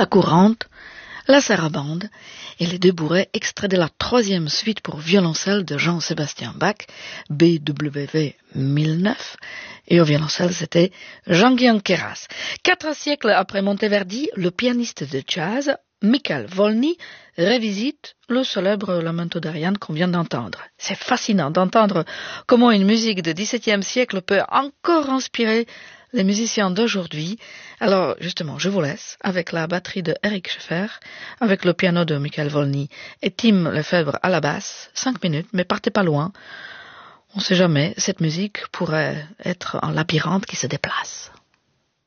la courante, la sarabande et les deux bourrées extraits de la troisième suite pour violoncelle de Jean-Sébastien Bach, BWV 1009, et au violoncelle c'était Jean-Guillaume Queyras. 4 siècles après Monteverdi, le pianiste de jazz Michael Volny revisite le célèbre Lamento d'Ariane qu'on vient d'entendre. C'est fascinant d'entendre comment une musique du XVIIe siècle peut encore inspirer les musiciens d'aujourd'hui. Alors, justement, je vous laisse avec la batterie de Eric Scheffer, avec le piano de Michael Volny et Tim Lefebvre à la basse. 5 minutes, mais partez pas loin. On ne sait jamais, cette musique pourrait être un labyrinthe qui se déplace.